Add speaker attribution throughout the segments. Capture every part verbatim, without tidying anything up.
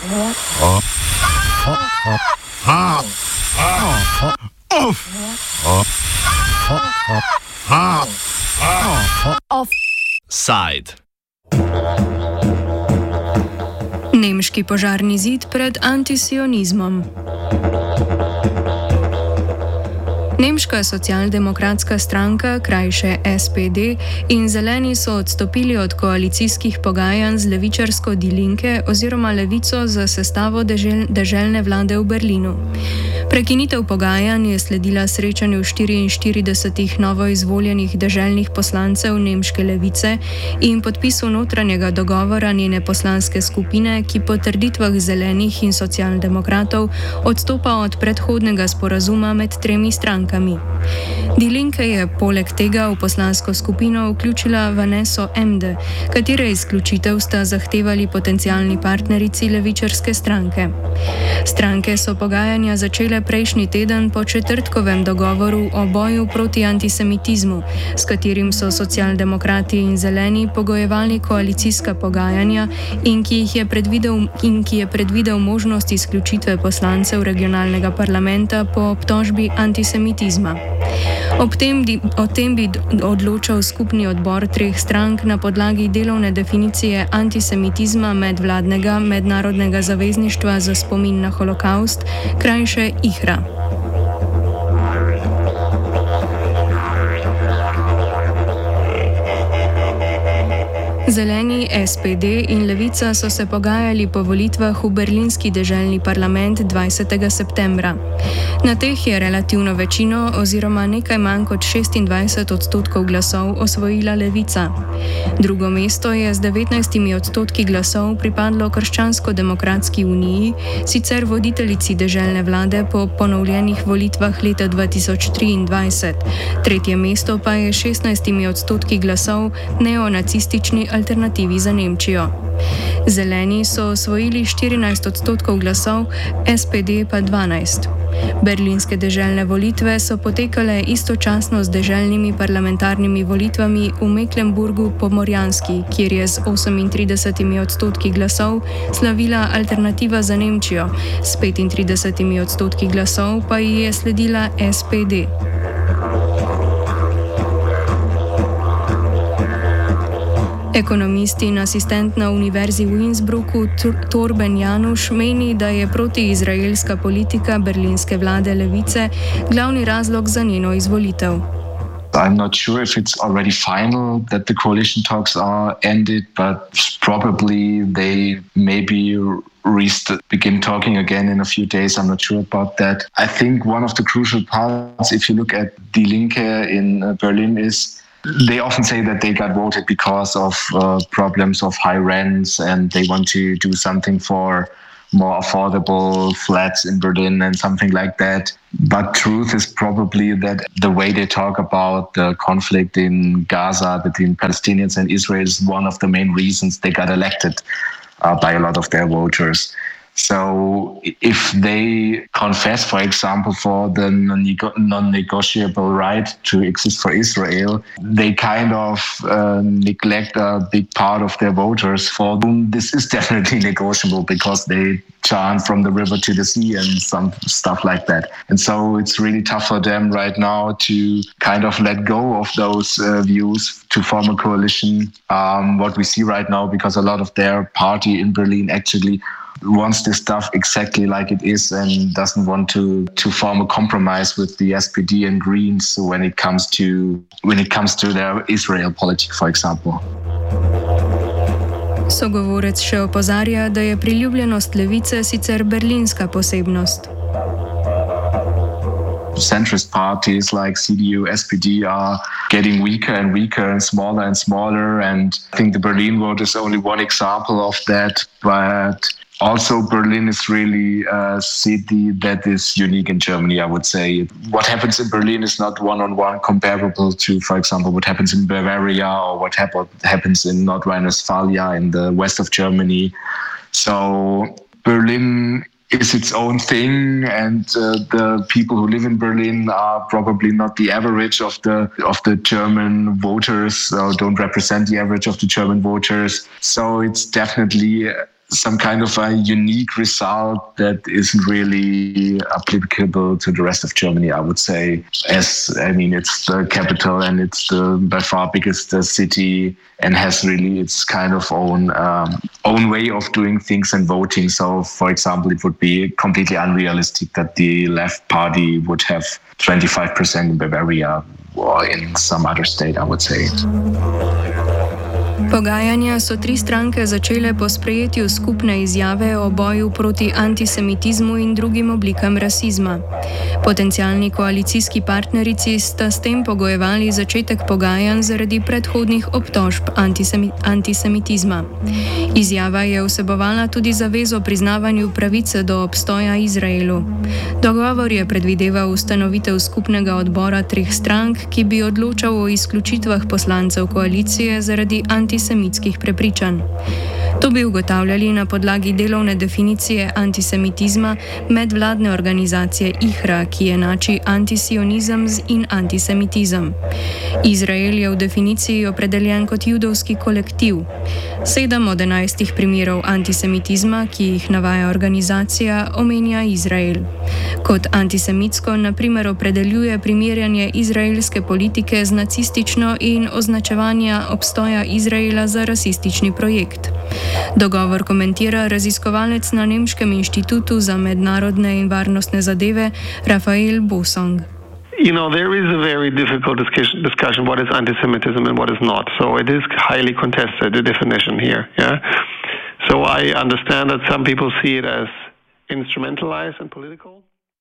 Speaker 1: Offside.
Speaker 2: Nemški požarni zid pred antisionizmom. Nemška socialdemokratska stranka, krajše S P D, in zeleni so odstopili od koalicijskih pogajanj z levičarsko Die Linke oziroma levico za sestavo dežel, deželne vlade v Berlinu. Prekinitev pogajanj je sledila srečanju štiriinštiridesetih novoizvoljenih deželnih poslancev nemške levice in podpisu notranjega dogovora njene poslanske skupine, ki po trditvah zelenih in socialdemokratov odstopa od predhodnega sporazuma med tremi strankami. Die Linke je poleg tega v poslansko skupino vključila Vanneso Emde, katere izključitev sta zahtevali potencialni partnerici levičarske stranke. Stranke so pogajanja začele prejšnji teden po četrtkovem dogovoru o boju proti antisemitizmu, s katerim so socialdemokrati in zeleni pogojevali koalicijska pogajanja in ki jih je predvidel, in ki je predvidel možnost izključitve poslancev regionalnega parlamenta po obtožbi antisemitizma. Ob tem, o tem bi odločal skupni odbor treh strank na podlagi delovne definicije antisemitizma medvladnega mednarodnega zavezništva za spomin na holokaust, krajše I H R A. Zeleni, S P D in Levica so se pogajali po volitvah v berlinski deželni parlament dvajsetega septembra. Na teh je relativno večino oziroma nekaj manj kot šestindvajset odstotkov glasov osvojila Levica. Drugo mesto je z devetnajstimi odstotki glasov pripadlo Krščansko-demokratski uniji, sicer voditeljici deželne vlade po ponovljenih volitvah leta dva tisoč triindvajset. Tretje mesto pa je s šestnajstimi odstotki glasov neonacistični alternativi za Nemčijo. Zeleni so osvojili štirinajst odstotkov glasov, S P D pa dvanajst. Berlinske deželne volitve so potekale istočasno z deželnimi parlamentarnimi volitvami v Mecklenburgu-Pomorjanski, kjer je z osemintridesetimi odstotki glasov slavila Alternativa za Nemčijo, s petintridesetimi odstotki glasov pa ji je sledila S P D. Ekonomist in asistent na univerzi v Innsbrucku Torben Januš meni, da je protiizraelska politika berlinske vlade levice glavni razlog za njeno izvolitev.
Speaker 3: I'm not sure if it's already final that the coalition talks are ended, but probably they maybe rest- begin talking again in a few days. I'm not sure about that. I think one of the crucial parts, if you look at Die Linke in uh, Berlin, is they often say that they got voted because of uh, problems of high rents and they want to do something for more affordable flats in Berlin and something like that. But truth is probably that the way they talk about the conflict in Gaza between Palestinians and Israel is one of the main reasons they got elected uh, by a lot of their voters. So if they confess, for example, for the non-negotiable right to exist for Israel, they kind of uh, neglect a big part of their voters for whom this is definitely negotiable because they chant from the river to the sea and some stuff like that. And so it's really tough for them right now to kind of let go of those uh, views to form a coalition. Um, what we see right now, because a lot of their party in Berlin actually wants this stuff exactly like it is and doesn't want to to form a compromise with the S P D and Greens when it comes to when it comes to their Israel politics, for example.
Speaker 2: Sogovorec še opozarja, da je priljubljenost levice sicer berlinska posebnost.
Speaker 3: Centrist parties like C D U, S P D are getting weaker and weaker and smaller and smaller, and I think the Berlin vote is only one example of that, but also Berlin is really a city that is unique in Germany, I would say. What happens in Berlin is not one-on-one comparable to, for example, what happens in Bavaria or what hap- happens in North Rhine-Westphalia in the west of Germany. So Berlin is its own thing, and uh, the people who live in Berlin are probably not the average of the of the German voters, or don't represent the average of the German voters. So it's definitely some kind of a unique result that isn't really applicable to the rest of Germany, I would say. As, I mean, it's the capital and it's the by far biggest uh, city and has really its kind of own um, own way of doing things and voting. So, for example, it would be completely unrealistic that the left party would have twenty-five percent in Bavaria or in some other state, I would say.
Speaker 2: Pogajanja so tri stranke začele po sprejetju skupne izjave o boju proti antisemitizmu in drugim oblikam rasizma. Potencialni koalicijski partnerici sta s tem pogojevali začetek pogajanj zaradi predhodnih obtožb antisemi- antisemitizma. Izjava je vsebovala tudi zavezo priznavanju pravice do obstoja Izraelu. Dogovor je predvideval ustanovitev skupnega odbora treh strank, ki bi odločal o izključitvah poslancev koalicije zaradi antisemitskih prepričanj. To bi ugotavljali na podlagi delovne definicije antisemitizma medvladne organizacije I H R A, ki enači antisionizem in antisemitizem. Izrael je v definiciji opredeljen kot judovski kolektiv. Sedem od enajstih primerov antisemitizma, ki jih navaja organizacija, omenja Izrael. Kot antisemitsko na primer opredeljuje primerjanje izraelske politike z nacistično in označevanje obstoja Izraela za rasistični projekt. Dogovor komentira raziskovalec na Nemškem inštitutu za mednarodne in varnostne zadeve Raphael Bosong.
Speaker 4: You know, there is a very difficult discussion, discussion what is anti-Semitism and what is not. So it is highly contested, the definition here. Yeah. So I understand that some people see it as instrumentalized and political.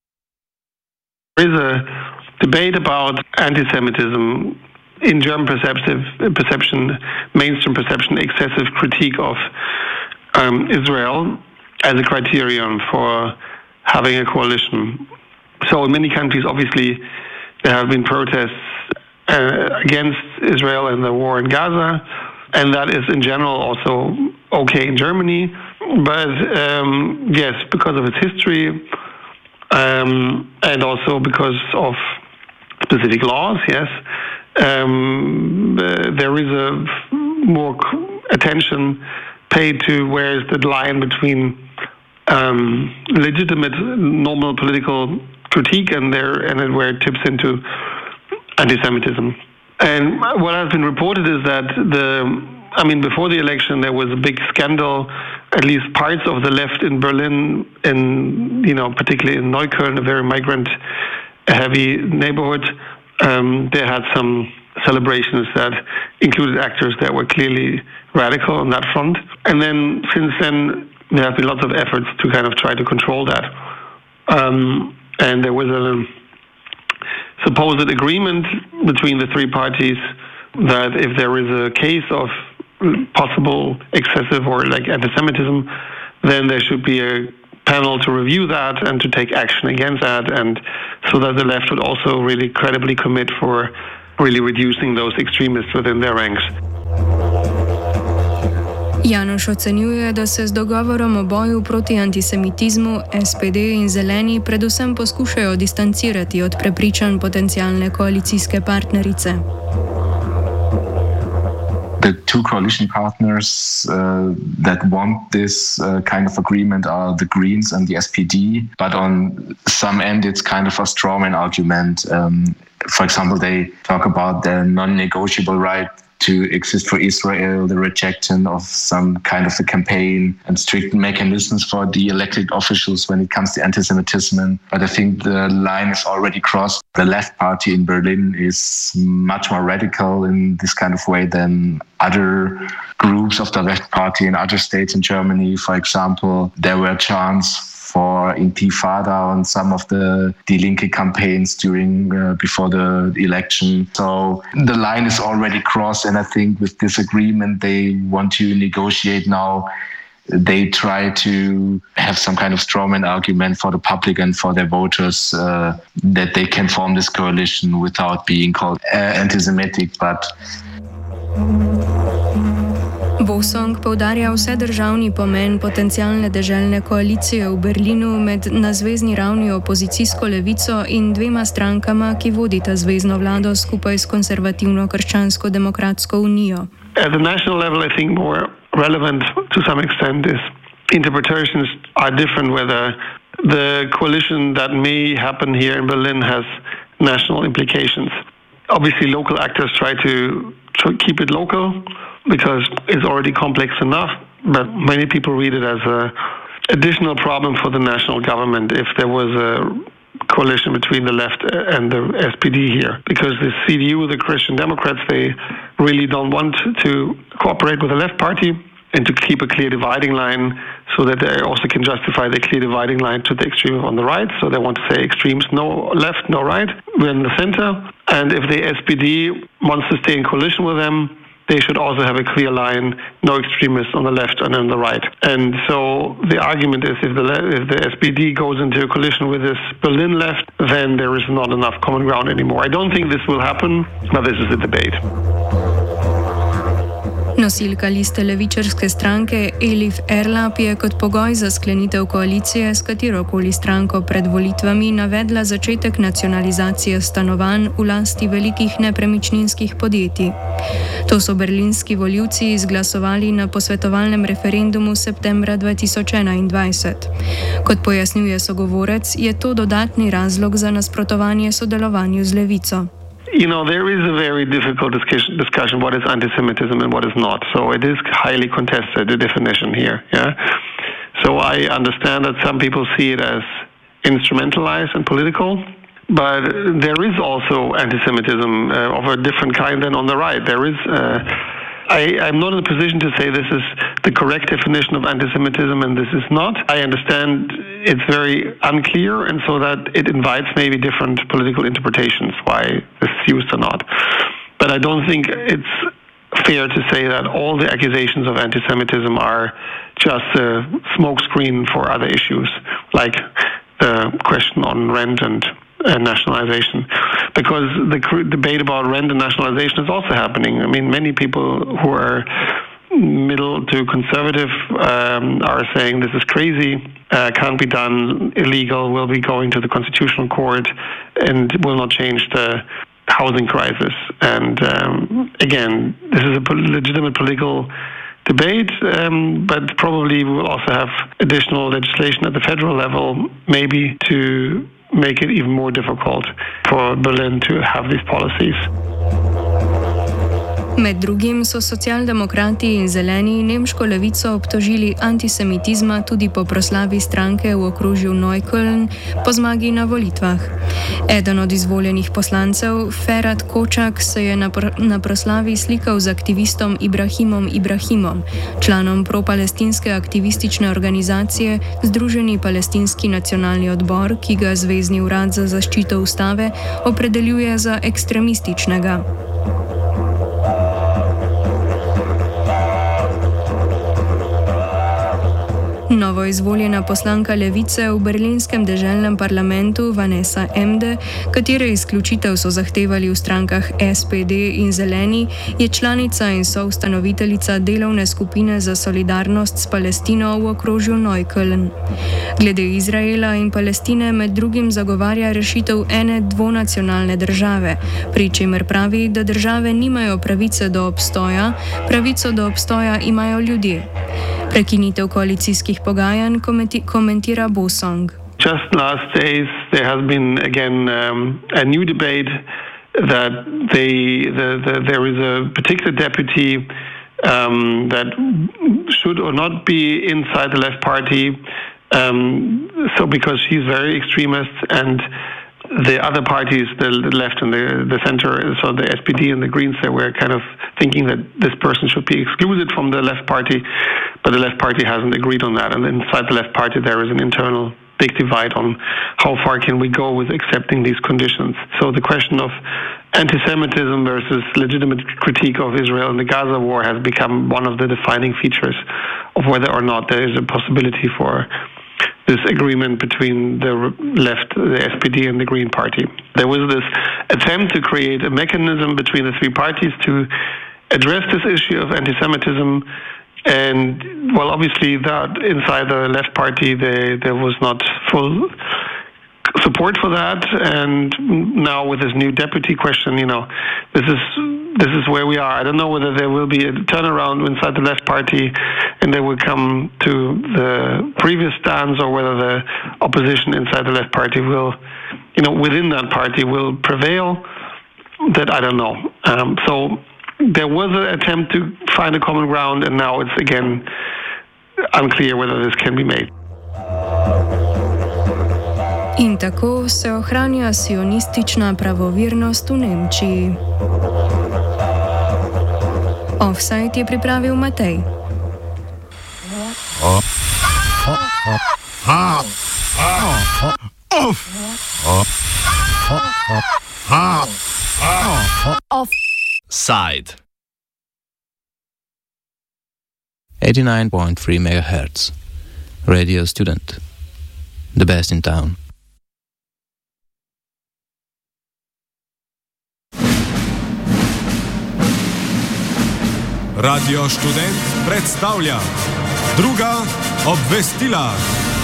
Speaker 4: There is a debate about anti-Semitism in German perceptive, perception, mainstream perception, excessive critique of um, Israel as a criterion for having a coalition. So in many countries, obviously, there have been protests uh, against Israel and the war in Gaza, and that is in general also okay in Germany. But um, yes, because of its history um, and also because of specific laws, yes, um, uh, there is a more attention paid to where is the line between um, legitimate, normal political critique and there and where it tips into anti-Semitism. And what has been reported is that the, I mean, before the election there was a big scandal. At least parts of the left in Berlin, in you know, particularly in Neukölln, a very migrant-heavy neighborhood, um, they had some celebrations that included actors that were clearly radical on that front. And then since then there have been lots of efforts to kind of try to control that. Um, And there was a supposed agreement between the three parties that if there is a case of possible excessive or like anti-Semitism, then there should be a panel to review that and to take action against that, and so that the left would also really credibly commit for really reducing those extremists within their ranks.
Speaker 2: Janoš ocenjuje, da se z dogovorom o boju proti antisemitizmu S P D in Zeleni predvsem poskušajo distancirati od prepričanj potencialne koalicijske partnerice.
Speaker 3: The two coalition partners uh, that want this uh, kind of agreement are the Greens and the S P D, but on some end it's kind of a strawman argument. Um, for example, they talk about the non-negotiable right to exist for Israel, the rejection of some kind of a campaign and strict mechanisms for the elected officials when it comes to anti-Semitism. But I think the line is already crossed. The left party in Berlin is much more radical in this kind of way than other groups of the left party in other states in Germany. For example, there were chants for Intifada on some of the Die Linke campaigns during uh, before the election. So the line is already crossed, and I think with this agreement they want to negotiate now. They try to have some kind of strawman argument for the public and for their voters uh, that they can form this coalition without being called uh, anti-Semitic, but
Speaker 2: Bosong poudarja vsedržavni pomen potencialne deželne koalicije v Berlinu med na zvezni ravni opozicijsko levico in dvema strankama, ki vodita zvezno vlado skupaj s konservativno krščansko-demokratsko unijo.
Speaker 4: At the national level, I think more relevant to some extent is interpretations are different whether the coalition that may happen here in Berlin has national implications. Obviously, local actors try to, to keep it local because it's already complex enough, but many people read it as an additional problem for the national government if there was a coalition between the left and the S P D here. Because the C D U, the Christian Democrats, they really don't want to cooperate with the left party and to keep a clear dividing line so that they also can justify the clear dividing line to the extreme on the right. So they want to say extremes, no left, no right. We're in the center. And if the S P D wants to stay in coalition with them, they should also have a clear line, no extremists on the left and on the right. And so the argument is if the, if the S P D goes into a coalition with this Berlin left, then there is not enough common ground anymore. I don't think this will happen, but this is a debate.
Speaker 2: Nosilka liste levičarske stranke Elif Erlap je kot pogoj za sklenitev koalicije s katerokoli stranko pred volitvami navedla začetek nacionalizacije stanovanj v lasti velikih nepremičninskih podjetij. To so berlinski volivci izglasovali na posvetovalnem referendumu septembra dva tisoč enaindvajset. Kot pojasnjuje sogovorec, je to dodatni razlog za nasprotovanje sodelovanju z levico.
Speaker 4: You know, there is a very difficult discussion, discussion what is anti-Semitism and what is not. So it is highly contested, the definition here. Yeah. So I understand that some people see it as instrumentalized and political, but there is also anti-Semitism uh, of a different kind than on the right. There is. Uh, I, I'm not in a position to say this is the correct definition of anti-Semitism and this is not. I understand it's very unclear, and so that it invites maybe different political interpretations why this is used or not. But I don't think it's fair to say that all the accusations of anti-Semitism are just a smokescreen for other issues, like the question on rent and Uh, nationalization, because the cr- debate about rent and nationalization is also happening. I mean, many people who are middle to conservative um, are saying this is crazy, uh, can't be done, illegal, will be going to the Constitutional Court and will not change the housing crisis. And um, again, this is a po- legitimate political debate, um, but probably we will also have additional legislation at the federal level, maybe to make it even more difficult for Berlin to have these policies.
Speaker 2: Med drugim so socialdemokrati in zeleni nemško levico obtožili antisemitizma tudi po proslavi stranke v okrožju Neukölln po zmagi na volitvah. Eden od izvoljenih poslancev, Ferhat Kočak, se je na, pr- na proslavi slikal z aktivistom Ibrahimom Ibrahimom, članom pro-palestinske aktivistične organizacije Združeni palestinski nacionalni odbor, ki ga Zvezni urad za zaščito ustave opredeljuje za ekstremističnega. Novo izvoljena poslanka levice v berlinskem deželnem parlamentu Vanessa Emde, katere izključitev so zahtevali v strankah S P D in Zeleni, je članica in soustanoviteljica delovne skupine za solidarnost s Palestino v okrožju Neukölln. Glede Izraela in Palestine med drugim zagovarja rešitev ene dvonacionalne države, pri čemer pravi, da države nimajo pravice do obstoja, pravico do obstoja imajo ljudje. Prekinitev koalicijskih pogajanj komenti- komentira Bosong.
Speaker 4: Just last days there has been again um, a new debate that they, the, the, there is a particular deputy um, that should or not be inside the left party, um, so because she's very extremist, and the other parties, the left and the, the center, so the S P D and the Greens, they were kind of thinking that this person should be excluded from the left party, but the left party hasn't agreed on that. And inside the left party, there is an internal big divide on how far can we go with accepting these conditions. So the question of anti-Semitism versus legitimate critique of Israel and the Gaza war has become one of the defining features of whether or not there is a possibility for this agreement between the left, the S P D and the Green Party. There was this attempt to create a mechanism between the three parties to address this issue of anti-Semitism, and well, obviously that inside the left party they, there was not full support for that. And now with this new deputy question, you know, this is this is where we are. I don't know whether there will be a turnaround inside the left party and they will come to the previous stance, or whether the opposition inside the left party will, you know, within that party will prevail. That I don't know. Um, so there was an attempt to find a common ground, and now it's again unclear whether this can be made.
Speaker 2: In tako se ohranja sionistična pravovirnost v Nemčiji. Offside je pripravil Matej.
Speaker 1: Offside.
Speaker 5: eighty-nine point three megahertz. Radio Student. The best in town.
Speaker 6: Radio Študent predstavlja druga obvestila.